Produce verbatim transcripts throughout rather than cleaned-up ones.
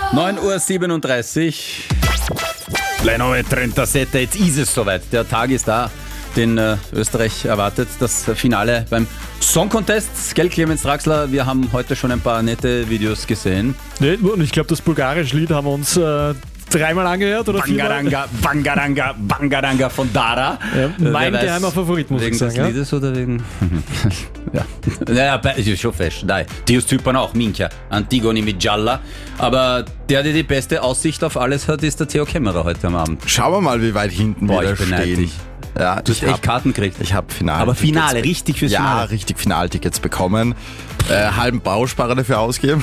neun Uhr siebenunddreißig. Le neue trentasette, jetzt ist es soweit. Der Tag ist da, den äh, Österreich erwartet. Das Finale beim Song Contest. Gell, Clemens Draxler, wir haben heute schon ein paar nette Videos gesehen. Nee, und ich glaube, das bulgarische Lied haben wir uns äh, dreimal angehört oder Bangaranga, Bangaranga, Bangaranga von Dara. Ja, mein Wer geheimer weiß, Favorit, muss wegen ich sagen. des Ja? Liedes oder wegen... ja, naja, bei- ist schon fest. Nein, die aus Zypern auch, Mincha, Antigoni mit Gialla. Aber der, der die beste Aussicht auf alles hat, ist der Theo Kämmerer heute am Abend. Schauen wir mal, wie weit hinten Boah, wir ich da beneide stehen. dich. Ja, Du hast ich echt hab, Karten gekriegt. ich habe Finale. Aber Finale, richtig fürs Ja, Finale. richtig Finaltickets bekommen. Äh, halben Bausparer dafür ausgeben.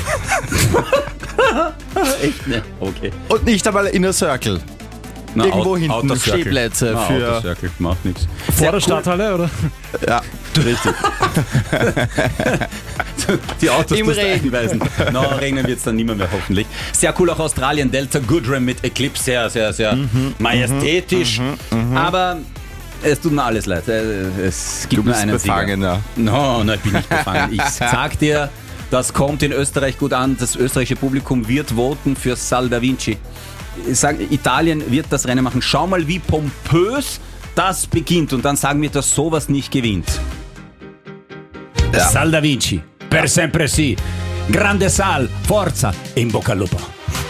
Echt? Ne? Okay. Und nicht einmal Inner Circle. Na, Irgendwo Out- hinten Outer Circle. Stehplätze Na, für- Outer Circle, macht nichts. Vor der Stadthalle, oder? Ja, richtig. Die Autos Im musst du Regen. einweisen. No, regnen wird es dann nicht mehr, mehr hoffentlich. Sehr cool auch Australien, Delta Goodrem mit Eclipse, sehr, sehr, sehr Mhm, majestätisch. Aber es tut mir alles leid. Es gibt Du nur bist einen befangen, Sieger. ja. No, no, ich bin nicht befangen. Ich sag dir, das kommt in Österreich gut an. Das österreichische Publikum wird voten für Sal da Vinci. Ich sag, Italien wird das Rennen machen. Schau mal, wie pompös das beginnt. Und dann sagen wir, dass sowas nicht gewinnt. Ja. Sal da Vinci, per sempre sì. Grande Sal, forza, in bocca al lupo.